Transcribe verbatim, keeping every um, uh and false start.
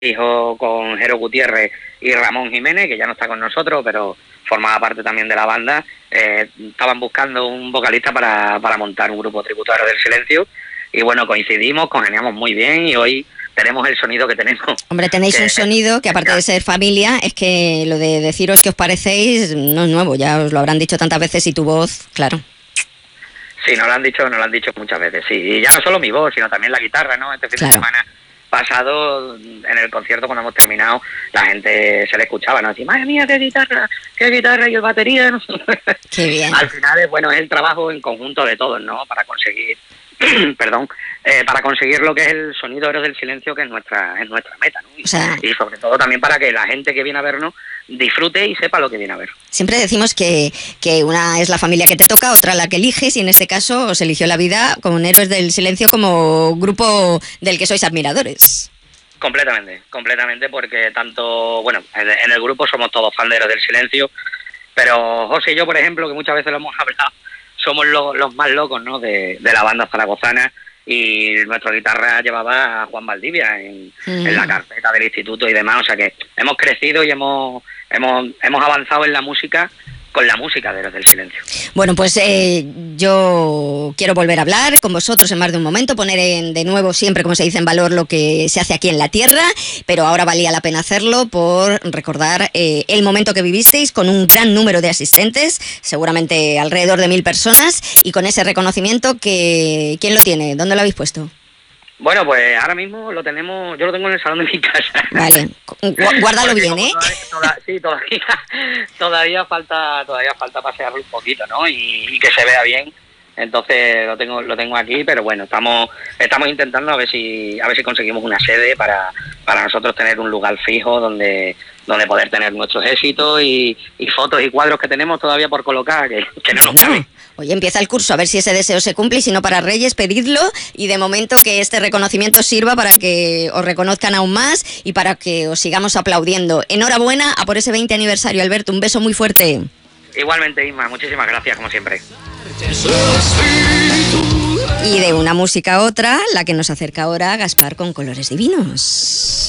hijo con Jero Gutiérrez y Ramón Jiménez, que ya no está con nosotros, pero formaba parte también de la banda. Eh, estaban buscando un vocalista para, para montar un grupo tributario del silencio, y bueno, coincidimos, congeniamos muy bien, y hoy tenemos el sonido que tenemos. Hombre, tenéis que, un sonido que, aparte de ser familia, es que lo de deciros que os parecéis no es nuevo, ya os lo habrán dicho tantas veces, y tu voz, claro. Sí, nos lo han dicho, nos lo han dicho muchas veces, sí, y ya no solo mi voz, sino también la guitarra, ¿no? Este fin claro. de semana pasado, en el concierto, cuando hemos terminado, la gente se le escuchaba, ¿no? Decía, madre mía, qué guitarra, qué guitarra, y el batería, ¿no? Qué bien. Al final, es bueno, es el trabajo en conjunto de todos, ¿no? Para conseguir, perdón, eh, para conseguir lo que es el sonido Héroes del Silencio, que es nuestra, es nuestra meta, ¿no? Y, o sea, y sobre todo también para que la gente que viene a vernos disfrute y sepa lo que viene a ver. Siempre decimos que, que una es la familia que te toca, otra la que eliges, y en este caso os eligió la vida con Héroes del Silencio como grupo del que sois admiradores. Completamente, completamente, porque tanto, bueno, en, en el grupo somos todos fan de Héroes del Silencio, pero José y yo, por ejemplo, que muchas veces lo hemos hablado, somos lo, los más locos, ¿no?, de, de la banda zaragozana, y nuestra guitarra llevaba a Juan Valdivia en, mm. en la carpeta del instituto y demás, o sea que hemos crecido y hemos hemos hemos avanzado en la música con la música de Héroes del Silencio. Bueno, pues eh, yo quiero volver a hablar con vosotros en más de un momento, poner en, de nuevo siempre, como se dice, en valor lo que se hace aquí en la tierra, pero ahora valía la pena hacerlo por recordar eh, el momento que vivisteis con un gran número de asistentes, seguramente alrededor de mil personas, y con ese reconocimiento que ¿quién lo tiene? ¿Dónde lo habéis puesto? Bueno, pues ahora mismo lo tenemos, yo lo tengo en el salón de mi casa. Vale, guárdalo bien, ¿eh? Todavía, todavía, sí, todavía, todavía falta, todavía falta pasearlo un poquito, ¿no? Y, y que se vea bien. Entonces lo tengo, lo tengo aquí, pero bueno, estamos, estamos intentando a ver si, a ver si conseguimos una sede para, para nosotros tener un lugar fijo donde, donde poder tener nuestros éxitos y, y fotos y cuadros que tenemos todavía por colocar, que, que no nos caben. Oye, empieza el curso, a ver si ese deseo se cumple, y si no, para Reyes, pedidlo, y de momento que este reconocimiento sirva para que os reconozcan aún más y para que os sigamos aplaudiendo. Enhorabuena a por ese veinte aniversario, Alberto, un beso muy fuerte. Igualmente, Isma, muchísimas gracias, como siempre. Y de una música a otra, la que nos acerca ahora Gaspar con Colores Divinos.